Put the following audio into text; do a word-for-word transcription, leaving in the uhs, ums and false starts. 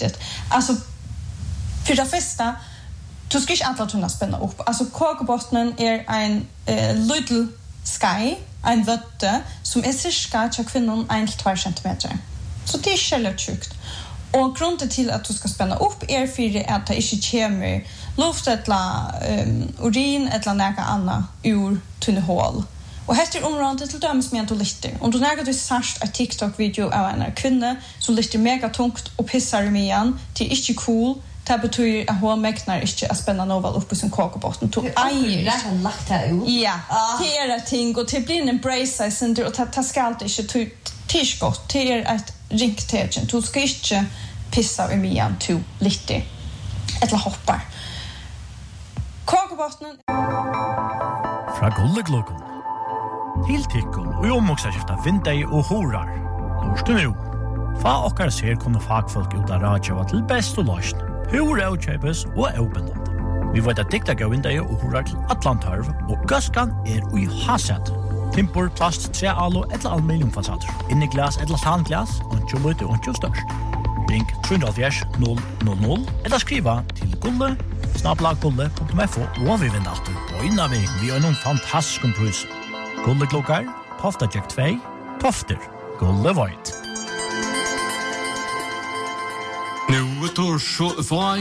viktigt. Alltså för det första du ska inte alla tunna spänna upp. Alltså kokebotten är en eh, little sky, en vötte som är cirka till kvinnan en till två centimeter. Så det är självt tjukt. Och grunden till att du ska spänna upp är för att det inte kommer luft eller um, urin eller något annat ur tunna hål. Och här är området till döms med att du lyfter. Om du när du särskilt en TikTok-video av en kvinna som lyfter mega tungt och pissar i mejan, det är inte cool. Det betyder att hon mäknar inte att spänna något upp på sin kakebotten. Du äger. Det har lagt här ut. Ja, det är ett ting och det blir en embrace sig och det ska alltid inte tillskott. Det är ett ringtecken. Du ska inte pissa i mejan till lite. Eller hoppar. Kakebotten. Fra Gullegluggen. Til tikkun og omoksaskifta vindei og horar. Lorstu nu. Fa okkar ser kunne fagfolk ut av radjava til best og løsn. Hur avkjøpes og avbindende. Vi vet at dikta gav vindei og horar til Atlantarv, og gaskan er ui haset. Timpor, plast, trealo eller aluminiumfasader. Inni glas eller tanglas, ontjo lute ontjo størst. Ring tre null null null eller skriva til gulle snabla gulle punktum f o og vi vinner alltid på innan vi vi har noen fantastisk pris. Gulle klokkar, Tofta Jack två, Tofter, Gulle Void. Nu är torsdag,